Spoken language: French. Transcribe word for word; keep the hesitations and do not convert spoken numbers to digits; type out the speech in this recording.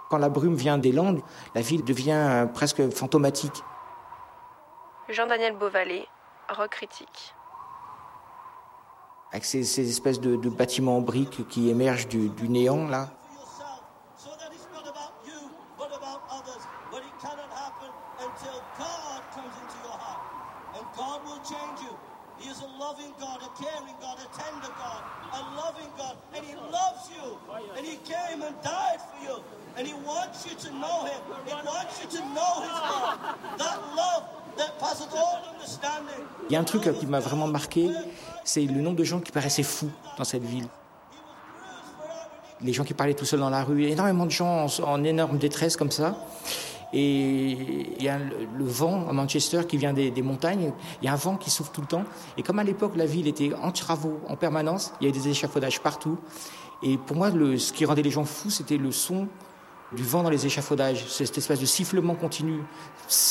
Quand la brume vient des Landes, la ville devient presque fantomatique. Jean-Daniel Beauvalet, rock critique. Avec ces, ces espèces de, de bâtiments en briques qui émergent du, du néant, là. Il y a un truc qui m'a vraiment marqué, c'est le nombre de gens qui paraissaient fous dans cette ville. Les gens qui parlaient tout seuls dans la rue, énormément de gens en, en énorme détresse comme ça. Et il y a le, le vent à Manchester qui vient des, des montagnes, il y a un vent qui souffle tout le temps. Et comme à l'époque la ville était en travaux en permanence, il y avait des échafaudages partout. Et pour moi, le, ce qui rendait les gens fous, c'était le son du vent dans les échafaudages, cette espèce de sifflement continu.